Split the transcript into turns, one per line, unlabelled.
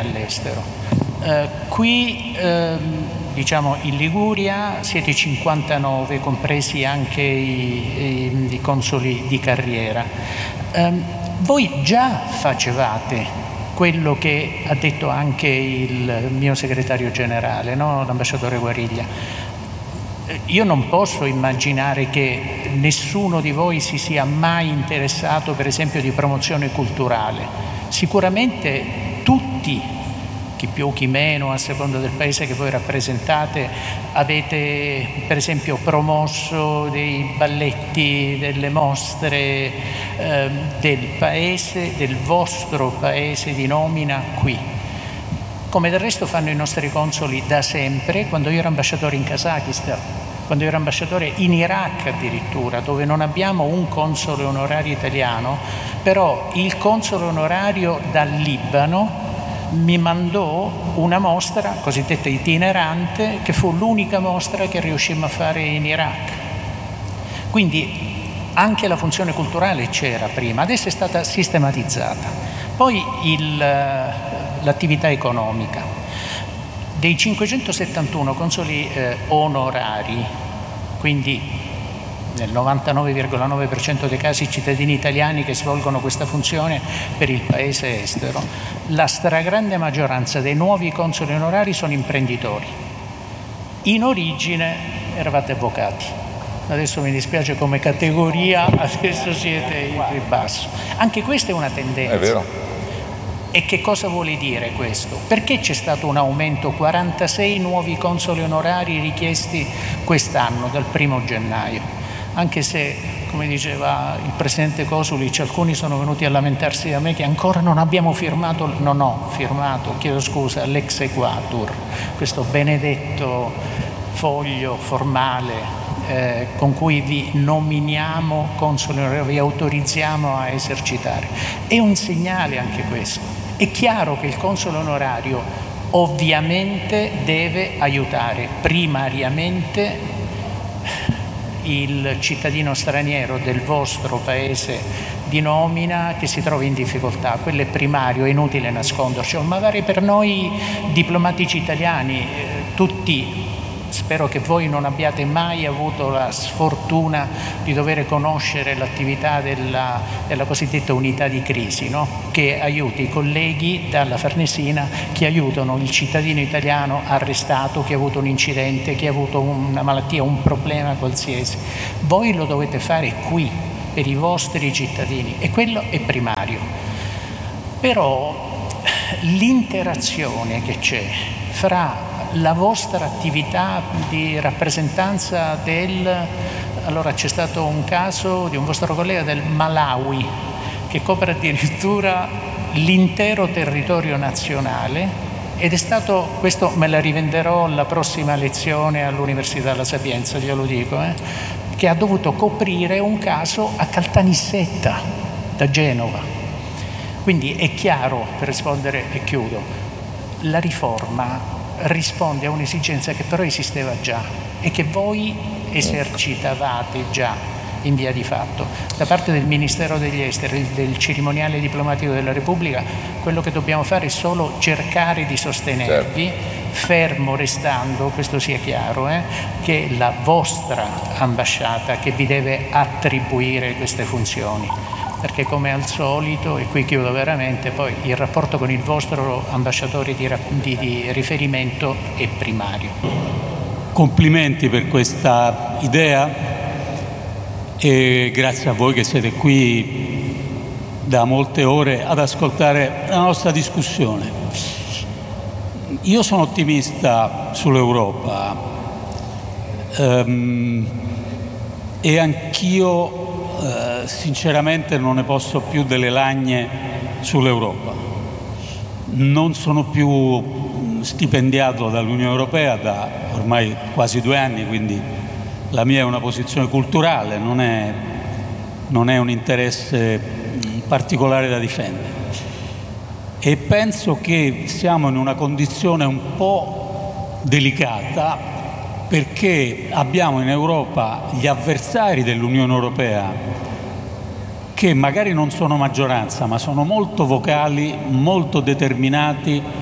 all'estero. Qui diciamo in Liguria siete 59, compresi anche i consoli di carriera. Voi già facevate quello che ha detto anche il mio segretario generale, no? L'ambasciatore Guariglia. Io non posso immaginare che nessuno di voi si sia mai interessato, per esempio, di promozione culturale. Sicuramente tutti, chi più chi meno, a seconda del paese che voi rappresentate, avete per esempio promosso dei balletti, delle mostre del paese, del vostro paese di nomina qui. Come del resto fanno i nostri consoli da sempre. Quando io ero ambasciatore in Kazakistan, quando ero ambasciatore in Iraq addirittura, dove non abbiamo un console onorario italiano, però il console onorario dal Libano mi mandò una mostra cosiddetta itinerante, che fu l'unica mostra che riuscimmo a fare in Iraq. Quindi anche la funzione culturale c'era prima, adesso è stata sistematizzata. Poi l'attività economica. Dei 571 consoli onorari, quindi nel 99,9% dei casi cittadini italiani che svolgono questa funzione per il paese estero, la stragrande maggioranza dei nuovi consoli onorari sono imprenditori. In origine eravate avvocati, adesso mi dispiace come categoria, adesso siete in ribasso. Anche questa è una tendenza.
È vero.
E che cosa vuole dire questo? Perché c'è stato un aumento, 46 nuovi consoli onorari richiesti quest'anno, dal 1° gennaio? Anche se, come diceva il presidente Kosulic, alcuni sono venuti a lamentarsi da me che ancora non abbiamo firmato, non ho firmato, chiedo scusa, l'exequatur, questo benedetto foglio formale con cui vi nominiamo consoli onorari, vi autorizziamo a esercitare. È un segnale anche questo. È chiaro che il console onorario ovviamente deve aiutare primariamente il cittadino straniero del vostro paese di nomina che si trova in difficoltà. Quello è primario, è inutile nasconderci. Magari per noi diplomatici italiani, tutti, spero che voi non abbiate mai avuto la sfortuna di dover conoscere l'attività della cosiddetta unità di crisi, no? Che aiuti i colleghi dalla Farnesina, che aiutano il cittadino italiano arrestato, che ha avuto un incidente, che ha avuto una malattia, un problema qualsiasi. Voi lo dovete fare qui, per i vostri cittadini, e quello è primario. Però l'interazione che c'è fra la vostra attività di rappresentanza allora c'è stato un caso di un vostro collega del Malawi che copre addirittura l'intero territorio nazionale, ed è stato, questo me la rivenderò alla prossima lezione all'Università La Sapienza, glielo dico, che ha dovuto coprire un caso a Caltanissetta da Genova. Quindi è chiaro, per rispondere e chiudo, la riforma risponde a un'esigenza che però esisteva già e che voi esercitavate già in via di fatto. Da parte del Ministero degli Esteri, del Cerimoniale Diplomatico della Repubblica, quello che dobbiamo fare è solo cercare di sostenervi, fermo restando, questo sia chiaro, che è la vostra ambasciata che vi deve attribuire queste funzioni. Perché come al solito, e qui chiudo veramente, poi il rapporto con il vostro ambasciatore di riferimento è primario.
Complimenti per questa idea e grazie a voi che siete qui da molte ore ad ascoltare la nostra discussione. Io sono ottimista sull'Europa e anch'io sinceramente non ne posso più delle lagne sull'Europa. Non sono più stipendiato dall'Unione Europea da ormai quasi 2 anni, quindi la mia è una posizione culturale, non è un interesse particolare da difendere. E penso che siamo in una condizione un po' delicata perché abbiamo in Europa gli avversari dell'Unione Europea che magari non sono maggioranza, ma sono molto vocali, molto determinati